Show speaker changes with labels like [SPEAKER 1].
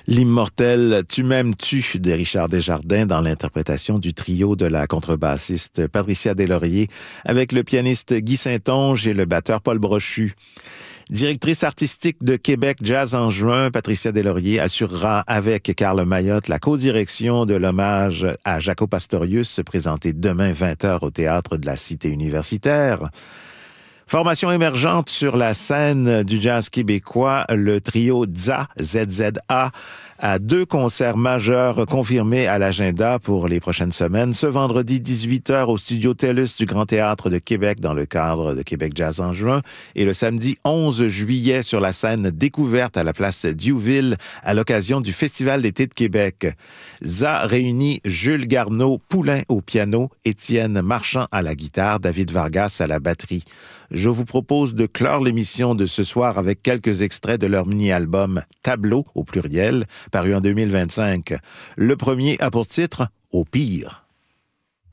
[SPEAKER 1] L'immortel Tu m'aimes-tu de Richard Desjardins dans l'interprétation du trio de la contrebassiste Patricia Deslauriers avec le pianiste Guy Saint-Onge et le batteur Paul Brochu. Directrice artistique de Québec Jazz en juin, Patricia Deslauriers assurera avec Carl Mayotte la co-direction de l'hommage à Jaco Pastorius présenté demain 20h au Théâtre de la Cité universitaire. Formation émergente sur la scène du jazz québécois, le trio ZZA, ZZA, a 2 concerts majeurs confirmés à l'agenda pour les prochaines semaines. Ce vendredi 18h au Studio TELUS du Grand Théâtre de Québec dans le cadre de Québec Jazz en juin et le samedi 11 juillet sur la scène découverte à la place Diouville à l'occasion du Festival d'été de Québec. ZA réunit Jules Garneau-Poulain au piano, Étienne Marchand à la guitare, David Vargas à la batterie. Je vous propose de clore l'émission de ce soir avec quelques extraits de leur mini-album « Tableau » au pluriel, paru en 2025. Le premier a pour titre « Au pire ».